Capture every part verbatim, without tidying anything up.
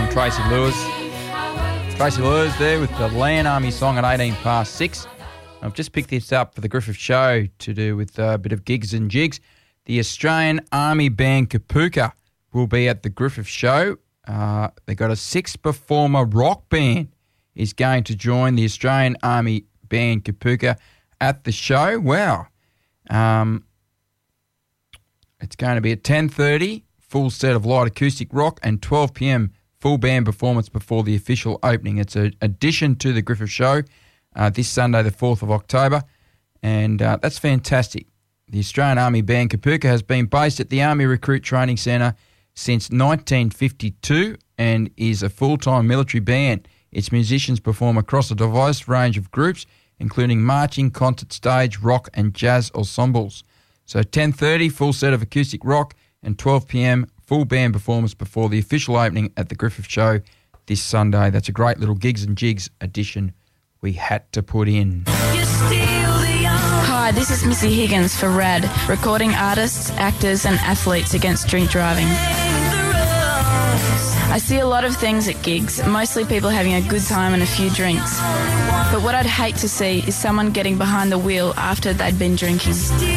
Tracy Lewis. Tracy Lewis there with the Land Army song at eighteen past six. I've just picked this up for the Griffith Show to do with a bit of gigs and jigs. The Australian Army Band Kapuka will be at the Griffith Show. Uh, they got a six-performer rock band is going to join the Australian Army Band Kapuka at the show. Wow. Um, it's going to be at ten thirty, full set of light acoustic rock, and twelve p.m. full band performance before the official opening. It's an addition to the Griffith Show uh, this Sunday, the fourth of October, and uh, that's fantastic. The Australian Army Band Kapuka has been based at the Army Recruit Training Centre since nineteen fifty-two and is a full-time military band. Its musicians perform across a diverse range of groups, including marching, concert stage, rock and jazz ensembles. So ten thirty, full set of acoustic rock, and twelve p.m. full band performance before the official opening at the Griffith Show this Sunday. That's a great little Gigs and Jigs edition we had to put in. Hi, this is Missy Higgins for RAD, recording artists, actors and athletes against drink driving. I see a lot of things at gigs, mostly people having a good time and a few drinks. But what I'd hate to see is someone getting behind the wheel after they'd been drinking.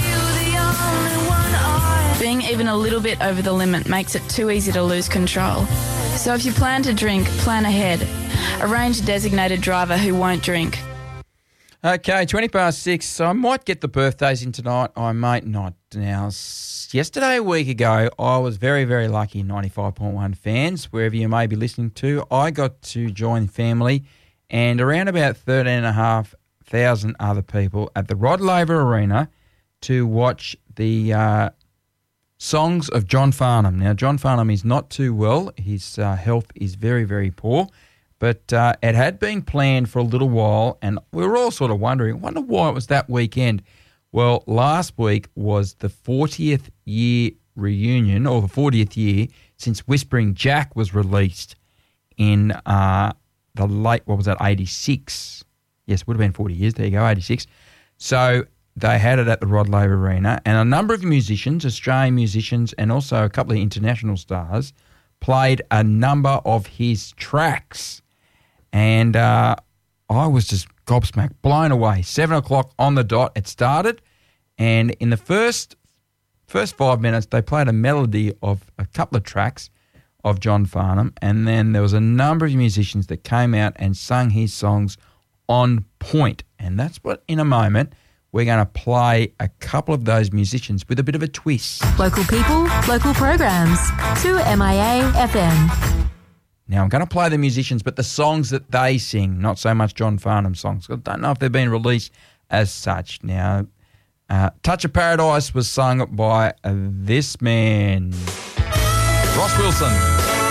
Being even a little bit over the limit makes it too easy to lose control. So if you plan to drink, plan ahead. Arrange a designated driver who won't drink. Okay, twenty past six. So I might get the birthdays in tonight. I might not. Now, yesterday, a week ago, I was very, very lucky, ninety-five point one fans, wherever you may be listening to. I got to join family and around about thirteen thousand five hundred other people at the Rod Laver Arena to watch the uh, songs of John Farnham. Now, John Farnham is not too well. His uh, health is very, very poor. But uh, it had been planned for a little while, and we were all sort of wondering, wonder why it was that weekend. Well, last week was the fortieth year reunion, or the fortieth year, since Whispering Jack was released in uh, the late, what was that, eighty-six? Yes, it would have been forty years. There you go, eighty-six. So they had it at the Rod Laver Arena, and a number of musicians, Australian musicians, and also a couple of international stars, played a number of his tracks. And uh, I was just gobsmacked, blown away. Seven o'clock on the dot, it started. And in the first first five minutes, they played a melody of a couple of tracks of John Farnham. And then there was a number of musicians that came out and sung his songs on point. And that's what, in a moment, we're going to play a couple of those musicians with a bit of a twist. Local people, local programs. two M I A F M. Now, I'm going to play the musicians, but the songs that they sing, not so much John Farnham songs. I don't know if they've been released as such. Now, uh, Touch of Paradise was sung by uh, this man, Ross Wilson.